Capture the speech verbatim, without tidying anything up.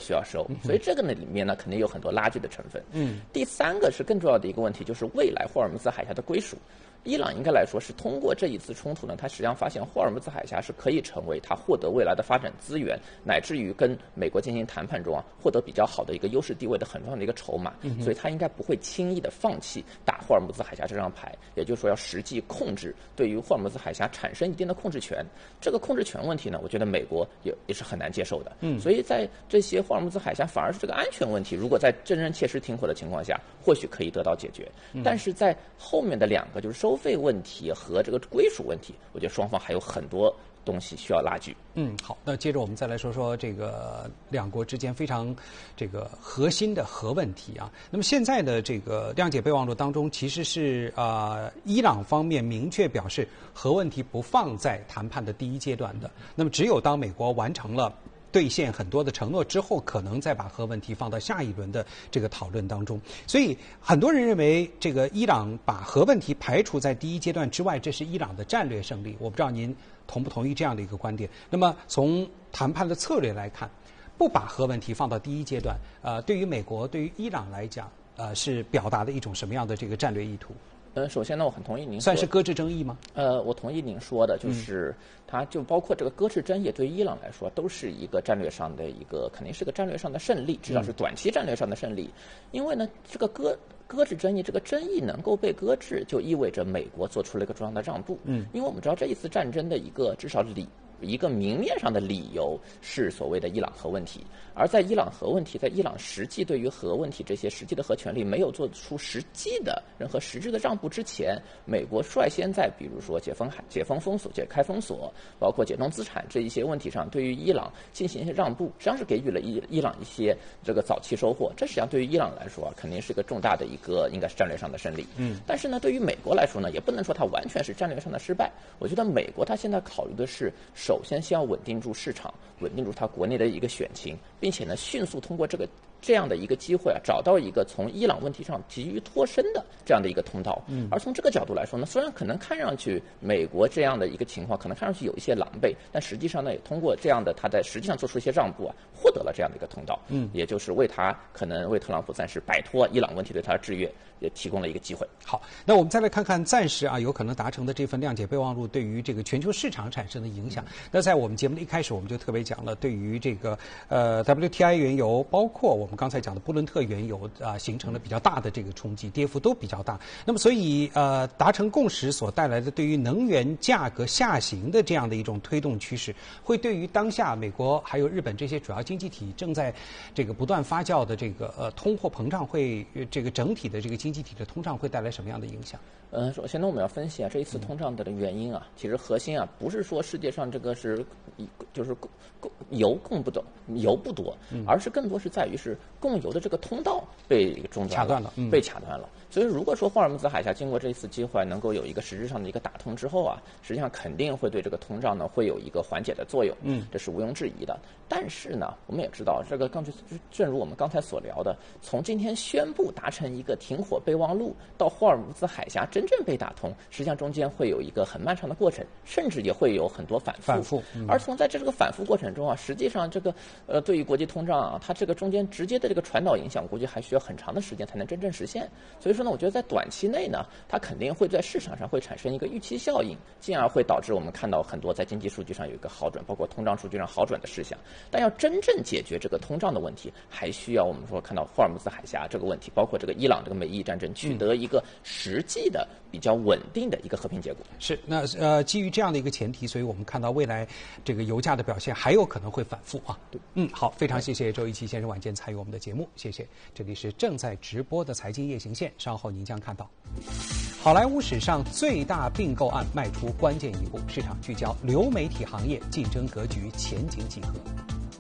需要收，所以这个呢里面呢肯定有很多拉锯的成分。 嗯， 第三个是更重要的一个问题，就是未来霍尔木兹海峡的归属。伊朗应该来说是通过这一次冲突呢，他实际上发现霍尔木兹海峡是可以成为他获得未来的发展资源，乃至于跟美国进行谈判中啊获得比较好的一个优势地位的很重要的一个筹码， 嗯、 所以他应该不会轻易的放弃打霍尔木兹海峡这张牌，也就是说要实际控制对于霍尔木兹海峡产生一定的控制权。这个控制权问题呢，我觉得美国也也是很难接受的。 嗯， 所以在这些霍尔木兹海峡反而是这个安全问题，如果在真正切实停火的情况下，或许可以得到解决。 嗯、 但是在后面的两个就是收费问题和这个归属问题，我觉得双方还有很多东西需要拉锯。 嗯，好，那接着我们再来说说这个两国之间非常这个核心的核问题啊。那么现在的这个谅解备忘录当中，其实是啊、呃，伊朗方面明确表示核问题不放在谈判的第一阶段的。那么只有当美国完成了兑现很多的承诺之后，可能再把核问题放到下一轮的这个讨论当中。所以很多人认为，这个伊朗把核问题排除在第一阶段之外，这是伊朗的战略胜利。我不知道您同不同意这样的一个观点。那么从谈判的策略来看，不把核问题放到第一阶段，呃，对于美国、对于伊朗来讲，呃，是表达的一种什么样的这个战略意图？ 呃，首先呢，我很同意您说算是搁置争议吗？ 呃，我同意您说的，就是它就包括这个搁置争议，对于伊朗来说都是一个战略上的一个，肯定是个战略上的胜利，至少是短期战略上的胜利。因为呢，这个搁搁置争议，这个争议能够被搁置，就意味着美国做出了一个重要的让步。 嗯， 因为我们知道这一次战争的一个至少理。一个明面上的理由是所谓的伊朗核问题，而在伊朗核问题，在伊朗实际对于核问题这些实际的核权利没有做出实际的任何实质的让步之前，美国率先在比如说解封海、解封封锁、解开封锁，包括解冻资产这一些问题上，对于伊朗进行一些让步，实际上是给予了伊伊朗一些这个早期收获。这实际上对于伊朗来说啊，肯定是一个重大的一个应该是战略上的胜利。 嗯， 但是呢，对于美国来说呢，也不能说它完全是战略上的失败。我觉得美国它现在考虑的是。首先，先要稳定住市场，稳定住它国内的一个选情，并且呢，迅速通过这个这样的一个机会啊，找到一个从伊朗问题上急于脱身的这样的一个通道。 嗯， 而从这个角度来说呢，虽然可能看上去美国这样的一个情况，可能看上去有一些狼狈，但实际上呢，也通过这样的他在实际上做出一些让步啊，获得了这样的一个通道。 嗯， 也就是为他可能为特朗普暂时摆脱伊朗问题对他的制约，也提供了一个机会。 好，那我们再来看看暂时啊有可能达成的这份谅解备忘录对于这个全球市场产生的影响。那在我们节目的一开始，我们就特别讲了，对于这个呃 W T I 原油，包括我们刚才讲的布伦特原油啊、呃，形成了比较大的这个冲击，跌幅都比较大。那么所以呃达成共识所带来的对于能源价格下行的这样的一种推动趋势，会对于当下美国还有日本这些主要经济体正在这个不断发酵的这个呃通货膨胀会这个整体的这个经济体的通胀会带来什么样的影响？ 呃，首先呢，我们要分析啊，这一次通胀的原因啊，其实核心啊，不是说世界上这个是，就是供供油供不多，油不多，而是更多是在于是供油的这个通道被中断了， 卡断了，嗯、 被卡断了。所以，如果说霍尔木兹海峡经过这一次机会能够有一个实质上的一个打通之后啊，实际上肯定会对这个通胀呢会有一个缓解的作用， 嗯， 这是毋庸置疑的。但是呢，我们也知道，这个刚才正如我们刚才所聊的，从今天宣布达成一个停火备忘录到霍尔木兹海峡真正被打通，实际上中间会有一个很漫长的过程，甚至也会有很多反复。 反复。 嗯、而从在这个反复过程中啊，实际上这个呃，对于国际通胀啊，它这个中间直接的这个传导影响，估计还需要很长的时间才能真正实现。所以说呢，我觉得在短期内呢，它肯定会在市场上会产生一个预期效应，进而会导致我们看到很多在经济数据上有一个好转，包括通胀数据上好转的事项。但要真正解决这个通胀的问题，还需要我们说看到霍尔木兹海峡这个问题，包括这个伊朗这个美伊战争取得一个实际的比较稳定的一个和平结果。 是，那呃，基于这样的一个前提，所以我们看到未来这个油价的表现还有可能会反复啊。 对， 嗯，好，非常谢谢周一奇先生晚间参与我们的节目，谢谢。这里是正在直播的财经夜行线，稍后您将看到。好莱坞史上最大并购案迈出关键一步，市场聚焦流媒体行业竞争格局前景几何。